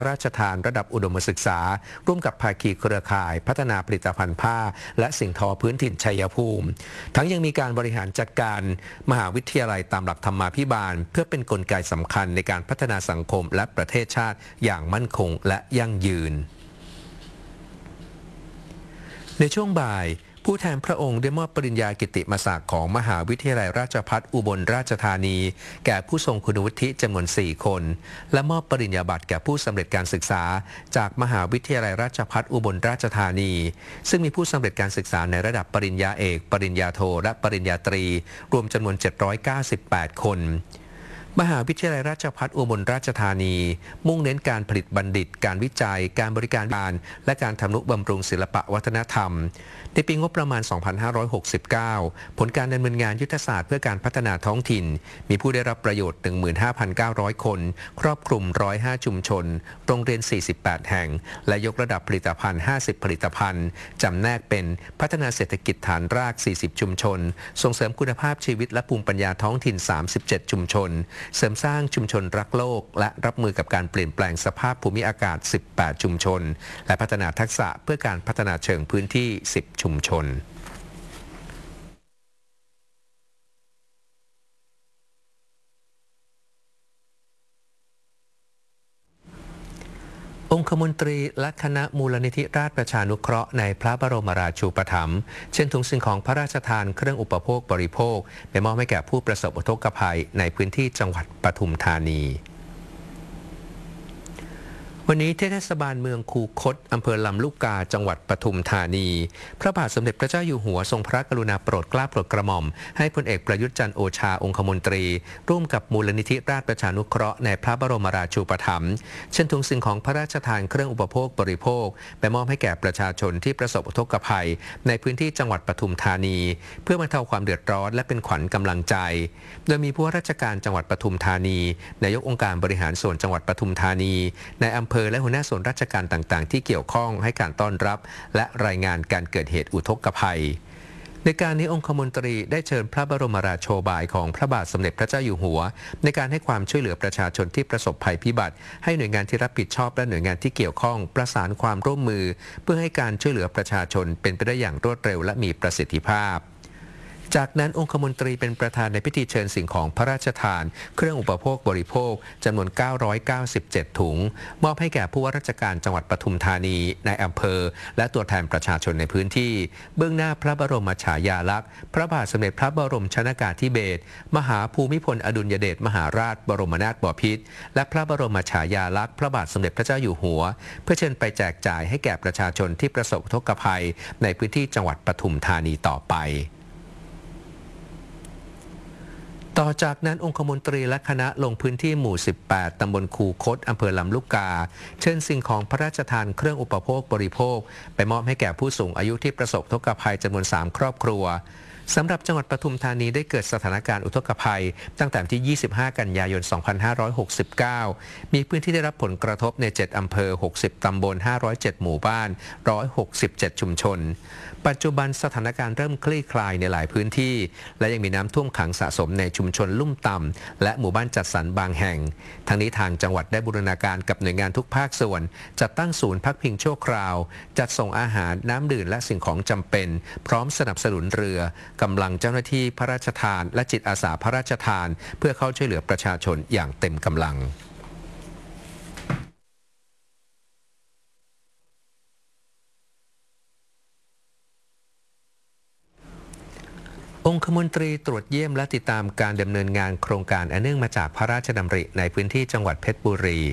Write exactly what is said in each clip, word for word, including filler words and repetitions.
ราชทานระดับอุดมศึกษาร่วมกับภาคีเครือข่ายพัฒนาผลิตภัณฑ์ผ้าและสิ่งทอพื้นถิ่นชัยภูมิทั้งยังมีการบริหารจัดการมหาวิทยาลัยตามหลักธรรมาภิบาลเพื่อเป็นกลไกสำคัญในการพัฒนาสังคมและประเทศชาติอย่างมั่นคงและยั่งยืนในช่วงบ่ายผู้แทนพระองค์ได้มอบปริญญากิตติมศักดิ์ของมหาวิทยาลัยราชภัฏอุบลราชธานีแก่ผู้ทรงคุณวุฒิจำนวนสี่คนและมอบปริญญาบัตรแก่ผู้สำเร็จการศึกษาจากมหาวิทยาลัยราชภัฏอุบลราชธานีซึ่งมีผู้สำเร็จการศึกษาในระดับปริญญาเอกปริญญาโทและปริญญาตรีรวมจำนวนเจ็ดร้อยเก้าสิบแปดคนมหาวิทยาลัยราชภัฏอุบลราชธานีมุ่งเน้นการผลิตบัณฑิตการวิจัยการบริการการและการทำนุบำรุงศิลปวัฒนธรรมในปีงบประมาณ สองพันห้าร้อยหกสิบเก้า ผลการดำเนินงานยุทธศาสตร์เพื่อการพัฒนาท้องถิ่นมีผู้ได้รับประโยชน์ หนึ่งหมื่นห้าพันเก้าร้อย คนครอบคลุมหนึ่งร้อยห้าชุมชนโรงเรียนสี่สิบแปดแห่งและยกระดับผลิตภัณฑ์ห้าสิบผลิตภัณฑ์จำแนกเป็นพัฒนาเศรษฐกิจฐานรากสี่สิบชุมชนส่งเสริมคุณภาพชีวิตและภูมิปัญญาท้องถิ่นสามสิบเจ็ดชุมชนเสริมสร้างชุมชนรักโลกและรับมือกับการเปลี่ยนแปลงสภาพภูมิอากาศสิบแปดชุมชนและพัฒนาทักษะเพื่อการพัฒนาเชิงพื้นที่สิบชุมชนองคมนตรีและคณะมูลนิธิราชประชานุเคราะห์ในพระบรมราชูปถัมภ์เช่นถุงสิ่งของพระราชทานเครื่องอุปโภคบริโภคไปมอบให้แก่ผู้ประสบอุทกภัยในพื้นที่จังหวัดปทุมธานีวันนี้ที่เทศบาลเมืองคูคตอำเภอลำลูกกาจังหวัดปทุมธานีพระบาทสมเด็จพระเจ้าอยู่หัวทรงพระกรุณาโปรดเกล้าโปรดกระหม่อมให้พลเอกประยุทธ์จันทร์โอชาองคมนตรีร่วมกับมูลนิธิราชประชานุเคราะห์ในพระบรมราชูปถัมภ์เช่นถุงสิ่งของพระราชทานเครื่องอุปโภคบริโภคไปมอบให้แก่ประชาชนที่ประสบอุทกภัยในพื้นที่จังหวัดปทุมธานีเพื่อบรรเทาความเดือดร้อนและเป็นขวัญกำลังใจโดยมีผู้ว่าราชการจังหวัดปทุมธานีนายกองค์การบริหารส่วนจังหวัดปทุมธานีนายอำเภอและหัวหน้าส่วนราชการต่างๆที่เกี่ยวข้องให้การต้อนรับและรายงานการเกิดเหตุอุทกภัยในการนี้องคมนตรีได้เชิญพระบรมราโชบายของพระบาทสมเด็จพระเจ้าอยู่หัวในการให้ความช่วยเหลือประชาชนที่ประสบภัยพิบัติให้หน่วยงานที่รับผิดชอบและหน่วยงานที่เกี่ยวข้องประสานความร่วมมือเพื่อให้การช่วยเหลือประชาชนเป็นไปได้อย่างรวดเร็วและมีประสิทธิภาพจากนั้นองคมนตรีเป็นประธานในพิธีเชิญสิ่งของพระราชทานเครื่องอุปโภคบริโภคจำนวนเก้าร้อยเก้าสิบเจ็ดถุงมอบให้แก่ผู้ว่าราชการจังหวัดปทุมธานีในอำเภอและตัวแทนประชาชนในพื้นที่เบื้องหน้าพระบรมฉายาลักษณ์พระบาทสมเด็จพระบรมชนกาธิเบศรมหาภูมิพลอดุลยเดชมหาราชบรมนาถบพิตรและพระบรมฉายาลักษณ์พระบาทสมเด็จพระเจ้าอยู่หัวเพื่อเชิญไปแจกจ่ายให้แก่ประชาชนที่ประสบอุทกภัยในพื้นที่จังหวัดปทุมธานีต่อไปต่อจากนั้นองคมนตรีและคณะลงพื้นที่หมู่สิบแปดตำบลคูคตอำเภอลำลูกกาเชิญสิ่งของพระราชทานเครื่องอุปโภคบริโภคไปมอบให้แก่ผู้สูงอายุที่ประสบอุทกภัยจำนวนสามครอบครัวสำหรับจังหวัดปทุมธานีได้เกิดสถานการณ์อุทกภัยตั้งแต่ที่ยี่สิบห้ากันยายนสองพันห้าร้อยหกสิบเก้ามีพื้นที่ได้รับผลกระทบในเจ็ดอำเภอหกสิบตำบลห้าร้อยเจ็ดหมู่บ้านหนึ่งร้อยหกสิบเจ็ดชุมชนปัจจุบันสถานการณ์เริ่มคลี่คลายในหลายพื้นที่และยังมีน้ำท่วมขังสะสมในชุมชนลุ่มต่ำและหมู่บ้านจัดสรรบางแห่งทั้งนี้ทางจังหวัดได้บูรณาการกับหน่วยงานทุกภาคส่วนจัดตั้งศูนย์พักพิงชั่วคราวจัดส่งอาหารน้ำดื่มและสิ่งของจำเป็นพร้อมสนับสนุนเรือกำลังเจ้าหน้าที่พระราชทานและจิตอาสาพระราชทานเพื่อเข้าช่วยเหลือประชาชนอย่างเต็มกำลังองคมนตรีตรวจเยี่ยมและติดตามการดำเนินงานโครงการอันเนื่องมาจากพระราชดำริในพื้นที่จังหวัดเพชรบุรี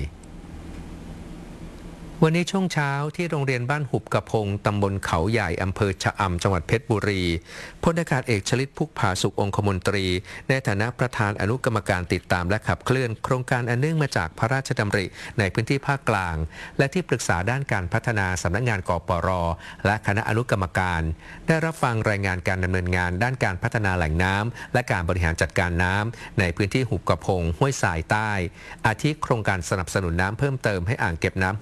วันนี้ช่วงเช้าที่โรงเรียนบ้านหุบกระพงตำบลเขาใหญ่อำเภอชะอำจังหวัดเพชรบุรีพลอากาศเอกชลิตพุกผาสุของคมนตรีในฐานะประธานอนุกรรมการติดตามและขับเคลื่อนโครงการอันเนื่องมาจากพระราชดำริในพื้นที่ภาคกลางและที่ปรึกษาด้านการพัฒนาสำนักงานกปร.และคณะอนุกรรมการได้รับฟังรายงานการดำเนินงานด้านการพัฒนาแหล่งน้ำและการบริหารจัดการน้ำในพื้นที่หุบกระพงห้วยทรายใต้อาทิโครงการสนับสนุนน้ำเพิ่มเติมให้อ่างเก็บน้ำห้วยทราย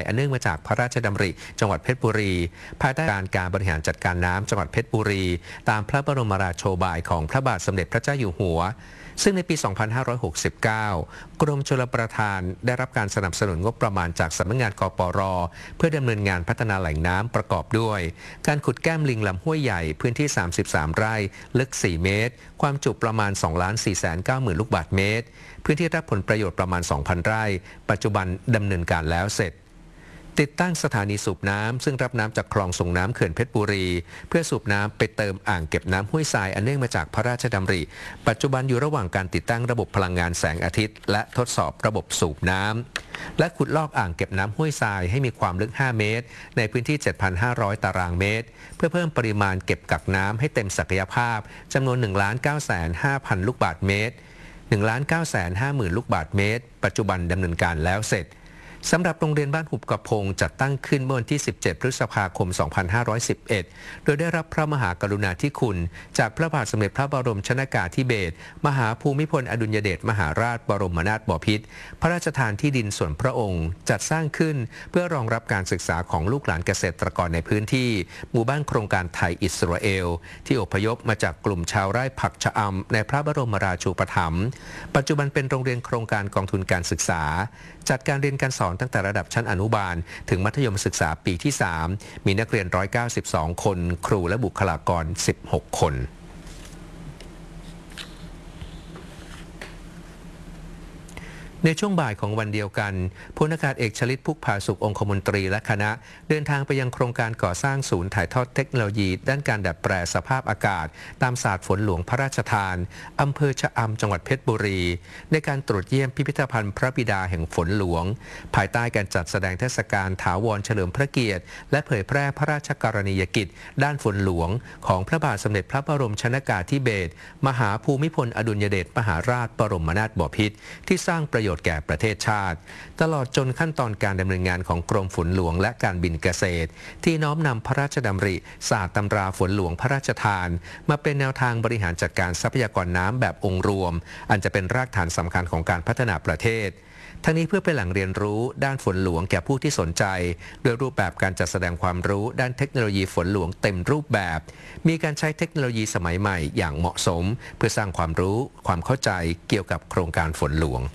อันเนื่องมาจากพระราชดำริจังหวัดเพชรบุรีภายใต้การการบริหารจัดการน้ำจังหวัดเพชรบุรีตามพระบรมราโชบายของพระบาทสมเด็จพระเจ้าอยู่หัวซึ่งในปี สองพันห้าร้อยหกสิบเก้า กรมชลประทานได้รับการสนับสนุนงบประมาณจากสำนักงานกปร.เพื่อดำเนินงานพัฒนาแหล่งน้ำประกอบด้วยการขุดแก้มลิงลำห้วยใหญ่พื้นที่ สามสิบสาม ไร่ลึก สี่ เมตรความจุประมาณ สองล้านสี่แสนเก้าหมื่น ลูกบาศก์เมตรพื้นที่รับผลประโยชน์ประมาณ สองพัน ไร่ปัจจุบันดำเนินการแล้วเสร็จติดตั้งสถานีสูบน้ำซึ่งรับน้ำจากคลองส่งน้ำเขื่อนเพชรบุรีเพื่อสูบน้ำไปเติมอ่างเก็บน้ำห้วยทรายอันเนื่องมาจากพระราชดำริปัจจุบันอยู่ระหว่างการติดตั้งระบบพลังงานแสงอาทิตย์และทดสอบระบบสูบน้ำและขุดลอกอ่างเก็บน้ำห้วยทรายให้มีความลึก ห้า เมตรในพื้นที่ เจ็ดพันห้าร้อย ตารางเมตรเพื่อเพิ่มปริมาณเก็บกักน้ำให้เต็มศักยภาพจำนวน หนึ่งล้านเก้าแสนห้าพัน ลูกบาศก์เมตร หนึ่งล้านเก้าแสนห้าหมื่น ลูกบาศก์เมตรปัจจุบันดำเนินการแล้วเสร็จสำหรับโรงเรียนบ้านหุบกระพงจัดตั้งขึ้นเมื่อวันที่ สิบเจ็ด พฤษภาคม สองพันห้าร้อยสิบเอ็ด โดยได้รับพระมหากรุณาธิคุณจากพระบาทสมเด็จพระบรมชนกาธิเบศรมหาภูมิพลอดุลยเดชมหาราชบรมนาถบพิตรพระราชทานที่ดินส่วนพระองค์จัดสร้างขึ้นเพื่อรองรับการศึกษาของลูกหลานเกษตรกรในพื้นที่หมู่บ้านโครงการไทยอิสราเอลที่อพยพมาจากกลุ่มชาวไร่ผักชะอำในพระบรมราชูปถัมภ์ปัจจุบันเป็นโรงเรียนโครงการกองทุนการศึกษาจัดการเรียนการสอนตั้งแต่ระดับชั้นอนุบาลถึงมัธยมศึกษาปีที่ สาม มีนักเรียน หนึ่งร้อยเก้าสิบสอง คนครูและบุคลากร สิบหก คนในช่วงบ่ายของวันเดียวกันพลอากาศเอกชลิตพุกผาสุของคมนตรีและคณะเดินทางไปยังโครงการก่อสร้างศูนย์ถ่ายทอดเทคโนโลยีด้านการดัดแปลสภาพอากาศตามศาสตร์ฝนหลวงพระราชทานอำเภอชะอำจังหวัดเพชรบุรีในการตรวจเยี่ยมพิพิธภัณฑ์พระบิดาแห่งฝนหลวงภายใต้การจัดแสดงเทศกาลถาวรเฉลิมพระเกียรติและเผยแพร่พระราชกรณียกิจด้านฝนหลวงของพระบาทสมเด็จพระบรมชนกาธิเบศรมหาภูมิพลอดุลยเดชมหาราชบรมนาถบพิตรที่สร้างประโยชน์แก่ประเทศชาติตลอดจนขั้นตอนการดำเนินงานของกรมฝนหลวงและการบินเกษตรที่น้อมนำพระราชดำริศาสตร์ตำราฝนหลวงพระราชทานมาเป็นแนวทางบริหารจัดการทรัพยากรน้ำแบบองค์รวมอันจะเป็นรากฐานสำคัญของการพัฒนาประเทศทั้งนี้เพื่อเป็นแหล่งเรียนรู้ด้านฝนหลวงแก่ผู้ที่สนใจโดยรูปแบบการจัดแสดงความรู้ด้านเทคโนโลยีฝนหลวงเต็มรูปแบบมีการใช้เทคโนโลยีสมัยใหม่อย่างเหมาะสมเพื่อสร้างความรู้ความเข้าใจเกี่ยวกับโครงการฝนหลวง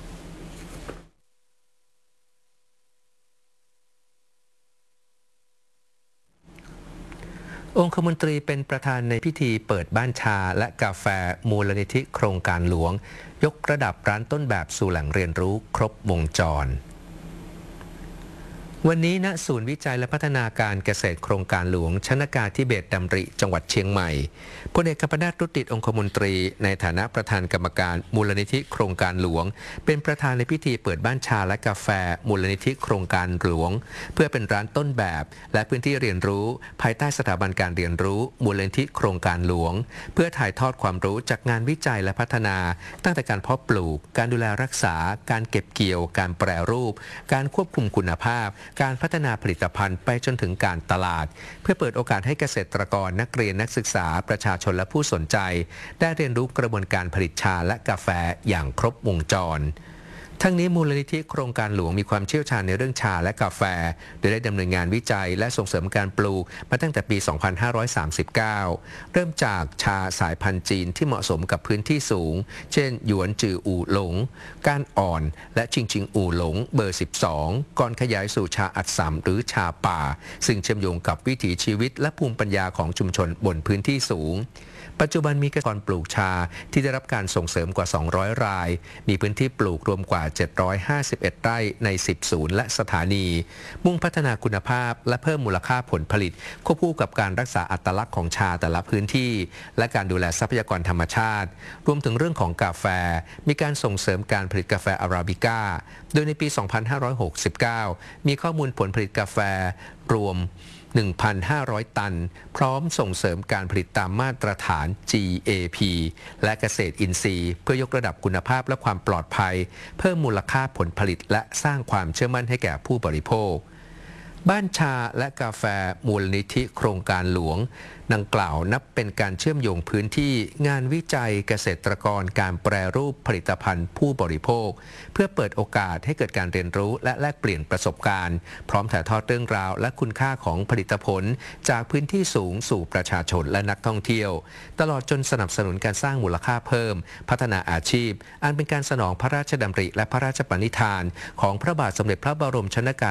องคมนตรีเป็นประธานในพิธีเปิดบ้านชาและกาแฟมูลนิธิโครงการหลวงยกระดับร้านต้นแบบสู่แหล่งเรียนรู้ครบวงจรวันนี้ณศูนย์วิจัยและพัฒนาการเกษตรโครงการหลวงชนกาธิเบศรดำริจังหวัดเชียงใหม่พลเอกกัมปนาท รุตติองคมนตรีในฐานะประธานกรรมการมูลนิธิโครงการหลวงเป็นประธานในพิธีเปิดบ้านชาและกาแฟมูลนิธิโครงการหลวงเพื่อเป็นร้านต้นแบบและพื้นที่เรียนรู้ภายใต้สถาบันการเรียนรู้มูลนิธิโครงการหลวงเพื่อถ่ายทอดความรู้จากงานวิจัยและพัฒนาตั้งแต่การเพาะปลูกการดูแลรักษาการเก็บเกี่ยวการแปรรูปการควบคุมคุณภาพการพัฒนาผลิตภัณฑ์ไปจนถึงการตลาดเพื่อเปิดโอกาสให้เกษตรกรนักเรียนนักศึกษาประชาชนและผู้สนใจได้เรียนรู้กระบวนการผลิตชาและกาแฟอย่างครบวงจรทั้งนี้มูลนิธิโครงการหลวงมีความเชี่ยวชาญในเรื่องชาและกาแฟโดยได้ดำเนินงานวิจัยและส่งเสริมการปลูกมาตั้งแต่ปี สองพันห้าร้อยสามสิบเก้า เริ่มจากชาสายพันธุ์จีนที่เหมาะสมกับพื้นที่สูงเช่นหยวนจืออู่หลงก้านอ่อนและชิงชิงอู่หลงเบอร์ สิบสอง ก่อนขยายสู่ชาอัดสำหรือชาป่าซึ่งเชื่อมโยงกับวิถีชีวิตและภูมิปัญญาของชุมชนบนพื้นที่สูงปัจจุบันมีเกษตรกรปลูกชาที่ได้รับการส่งเสริมกว่า สองร้อย รายมีพื้นที่ปลูกรวมกว่า เจ็ดร้อยห้าสิบเอ็ด ไร่ใน สิบ ศูนย์และสถานีมุ่งพัฒนาคุณภาพและเพิ่มมูลค่าผลผลิตควบคู่กับการรักษาอัตลักษณ์ของชาแต่ละพื้นที่และการดูแลทรัพยากรธรรมชาติรวมถึงเรื่องของกาแฟมีการส่งเสริมการผลิตกาแฟอาราบิก้าโดยในปี สองพันห้าร้อยหกสิบเก้า มีข้อมูลผลผลิตกาแฟรวมหนึ่งพันห้าร้อย ตันพร้อมส่งเสริมการผลิตตามมาตรฐาน จี เอ พี และเกษตรอินทรีย์เพื่อยกระดับคุณภาพและความปลอดภัยเพิ่มมูลค่าผลผลิตและสร้างความเชื่อมั่นให้แก่ผู้บริโภคบ้านชาและกาแฟมูลนิธิโครงการหลวงดังกล่าวนับเป็นการเชื่อมโยงพื้นที่งานวิจัยเกษตรกรการแปรรูปผลิตภัณฑ์ผู้บริโภคเพื่อเปิดโอกาสให้เกิดการเรียนรู้และแลกเปลี่ยนประสบการณ์พร้อมถ่ายทอดเรื่องราวและคุณค่าของผลิตผลจากพื้นที่สูงสู่ประชาชนและนักท่องเที่ยวตลอดจนสนับสนุนการสร้างมูลค่าเพิ่มพัฒนาอาชีพอันเป็นการสนองพระราชดำริและพระราชปณิธานของพระบาทสมเด็จพระบรมชนกา